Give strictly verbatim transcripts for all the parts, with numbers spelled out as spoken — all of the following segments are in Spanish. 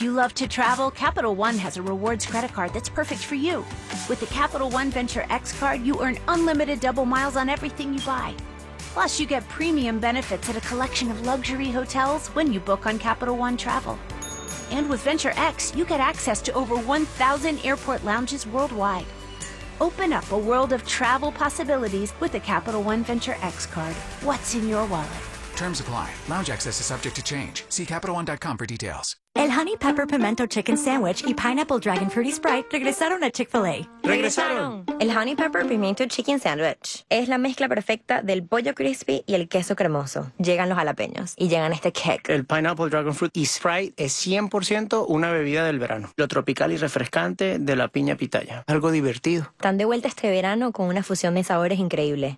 you love to travel, Capital One has a rewards credit card that's perfect for you. With the Capital One Venture X card, you earn unlimited double miles on everything you buy. Plus, you get premium benefits at a collection of luxury hotels when you book on Capital One Travel. And with Venture X, you get access to over one thousand airport lounges worldwide. Open up a world of travel possibilities with the Capital One Venture X card. What's in your wallet? Terms apply. Lounge access is subject to change. See Capital One dot com for details. El Honey Pepper Pimento Chicken Sandwich y Pineapple Dragon Fruity Sprite regresaron a Chick-fil-A. ¡Regresaron! El Honey Pepper Pimiento Chicken Sandwich es la mezcla perfecta del pollo crispy y el queso cremoso. Llegan los jalapeños y llegan este kick. El Pineapple Dragon Fruit y Sprite es cien por ciento una bebida del verano. Lo tropical y refrescante de la piña pitaya. Algo divertido. Están de vuelta este verano con una fusión de sabores increíble.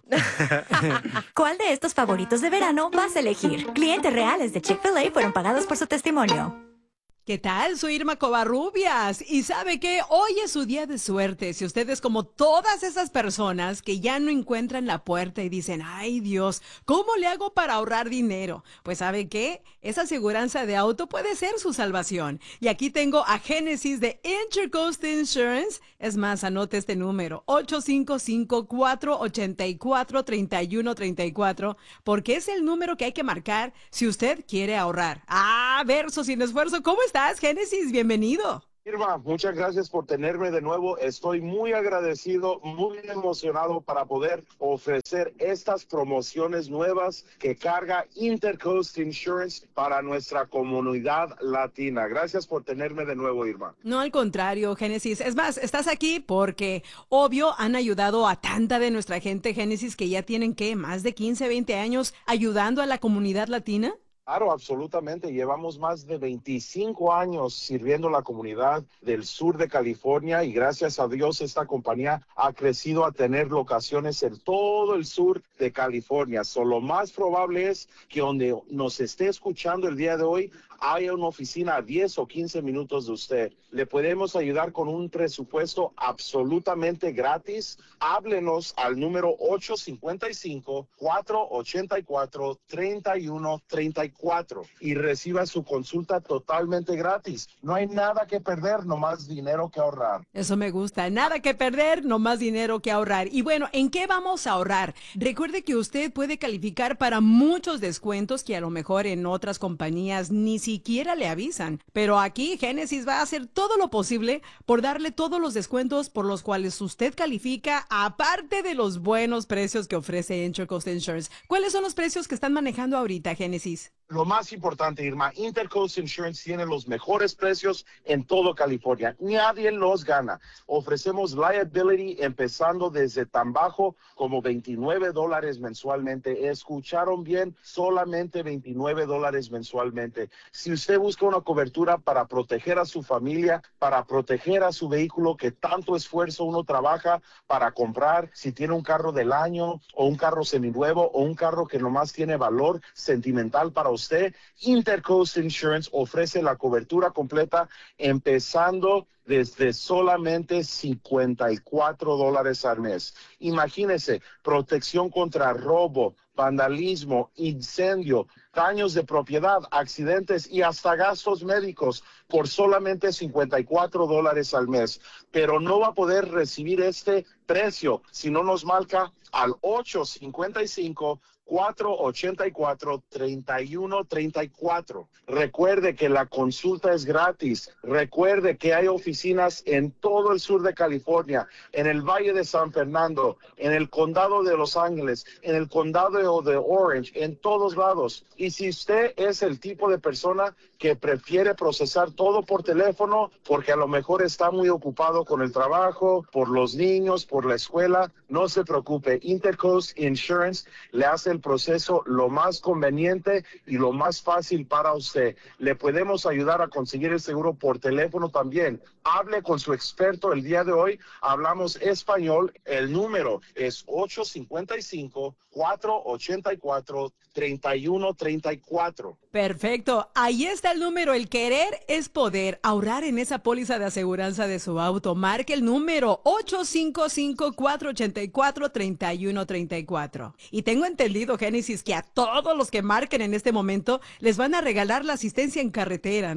¿Cuál de estos favoritos de verano vas a elegir? Clientes reales de Chick-fil-A fueron pagados por su testimonio. ¿Qué tal? Soy Irma Covarrubias y ¿sabe qué? Hoy es su día de suerte. Si usted es como todas esas personas que ya no encuentran la puerta y dicen, ay Dios, ¿cómo le hago para ahorrar dinero? Pues ¿sabe qué? Esa aseguranza de auto puede ser su salvación. Y aquí tengo a Génesis de Intercoast Insurance. Es más, anote este número, ocho cinco cinco, cuatro ocho cuatro, tres uno tres cuatro, porque es el número que hay que marcar si usted quiere ahorrar. Ah, verso sin esfuerzo. ¿Cómo está? ¿Estás, Génesis? Bienvenido. Irma, muchas gracias por tenerme de nuevo. Estoy muy agradecido, muy emocionado para poder ofrecer estas promociones nuevas que carga Intercoast Insurance para nuestra comunidad latina. Gracias por tenerme de nuevo, Irma. No, al contrario, Génesis. Es más, estás aquí porque, obvio, han ayudado a tanta de nuestra gente, Génesis, que ya tienen, ¿qué? Más de quince, veinte años ayudando a la comunidad latina. Claro, absolutamente. Llevamos más de veinticinco años sirviendo a la comunidad del sur de California y gracias a Dios esta compañía ha crecido a tener locaciones en todo el sur de California. So, lo más probable es que donde nos esté escuchando el día de hoy haya una oficina a diez o quince minutos de usted. Le podemos ayudar con un presupuesto absolutamente gratis. Háblenos al número ocho cinco cinco, cuatro ocho cuatro, tres uno tres cuatro y reciba su consulta totalmente gratis. No hay nada que perder, nomás dinero que ahorrar. Eso me gusta. Nada que perder, nomás dinero que ahorrar. Y bueno, ¿en qué vamos a ahorrar? Recuerde que usted puede calificar para muchos descuentos que a lo mejor en otras compañías ni siquiera le avisan. Pero aquí Génesis va a hacer todo lo posible por darle todos los descuentos por los cuales usted califica, aparte de los buenos precios que ofrece Intercoast Insurance. ¿Cuáles son los precios que están manejando ahorita, Génesis? Lo más importante, Irma, Intercoast Insurance tiene los mejores precios en todo California. Nadie los gana. Ofrecemos liability empezando desde tan bajo como veintinueve dólares mensualmente. Escucharon bien, solamente veintinueve dólares mensualmente. Si usted busca una cobertura para proteger a su familia, para proteger a su vehículo que tanto esfuerzo uno trabaja para comprar, si tiene un carro del año o un carro seminuevo o un carro que nomás tiene valor sentimental para usted, Intercoast Insurance ofrece la cobertura completa empezando desde solamente cincuenta y cuatro dólares al mes. Imagínese, protección contra robo, vandalismo, incendio, daños de propiedad, accidentes y hasta gastos médicos por solamente cincuenta y cuatro dólares al mes. Pero no va a poder recibir este precio si no nos marca al ocho cinco cinco, cuatro ocho cuatro, tres uno tres cuatro. Recuerde que la consulta es gratis. Recuerde que hay oficinas en todo el sur de California, en el Valle de San Fernando, en el condado de Los Ángeles, en el condado de Orange, en todos lados. Y si usted es el tipo de persona que prefiere procesar todo por teléfono, porque a lo mejor está muy ocupado con el trabajo, por los niños, por la escuela, no se preocupe. Intercoast Insurance le hace el proceso lo más conveniente y lo más fácil para usted. Le podemos ayudar a conseguir el seguro por teléfono también. Hable con su experto el día de hoy. Hablamos español. El número es ocho cinco cinco, cuatro ocho cuatro, tres uno tres cuatro. Perfecto. Ahí está el número. El querer es poder. Ahorrar en esa póliza de aseguranza de su auto. Marque el número ocho cinco cinco, cuatro ocho cuatro, tres uno tres cuatro. Y tengo entendido, Génesis, que a todos los que marquen en este momento les van a regalar la asistencia en carretera, ¿no?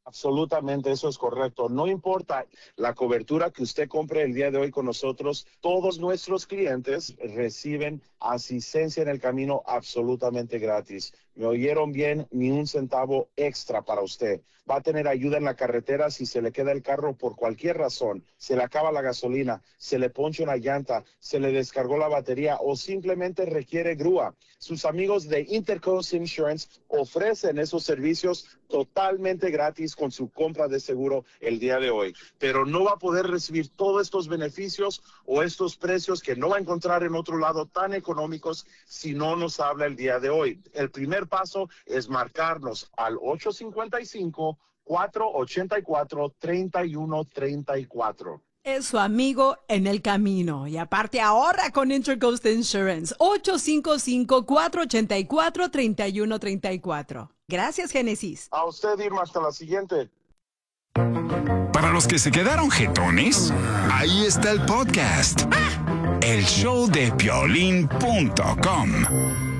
Absolutamente, eso es correcto. No importa la cobertura que usted compre el día de hoy con nosotros, todos nuestros clientes reciben asistencia en el camino absolutamente gratis. ¿Me oyeron bien? Ni un centavo extra para usted. Va a tener ayuda en la carretera si se le queda el carro por cualquier razón, se le acaba la gasolina, se le poncha una llanta, se le descargó la batería o simplemente requiere grúa. Sus amigos de Intercoast Insurance ofrecen esos servicios totalmente gratis con su compra de seguro el día de hoy. Pero no va a poder recibir todos estos beneficios o estos precios que no va a encontrar en otro lado tan económicos si no nos habla el día de hoy. El primer paso es marcarnos al ocho cinco cinco, cuatro ocho cuatro, tres uno tres cuatro. Es su amigo en el camino. Y aparte ahorra con Intercoast Insurance. ocho cinco cinco, cuatro ocho cuatro, tres uno tres cuatro. Gracias, Génesis. A usted, Irma, hasta la siguiente. Para los que se quedaron jetones, ahí está el podcast. El show de piolín punto com.